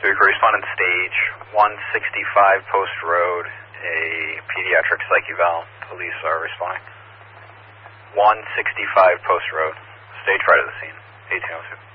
So we corresponded stage 165 Post Road, a pediatric psych eval. Police are responding. 165 Post Road, stage right of the scene, 1802.